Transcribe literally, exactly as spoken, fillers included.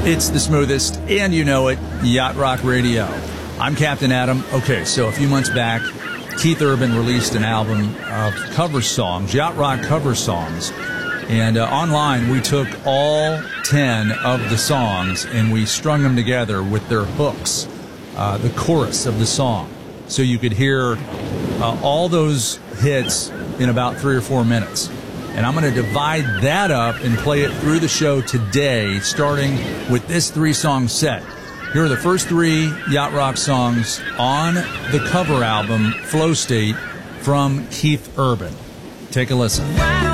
It's the smoothest, and you know it, Yacht Rock Radio. I'm Captain Adam. Okay, so a few months back, Keith Urban released an album of cover songs, Yacht Rock cover songs. And uh, online, we took all ten of the songs and we strung them together with their hooks, uh, the chorus of the song. So you could hear uh, all those hits in about three or four minutes. And I'm going to divide that up and play it through the show today, starting with this three-song set. Here are the first three Yacht Rock songs on the cover album, Flow State, from Keith Urban. Take a listen. Wow.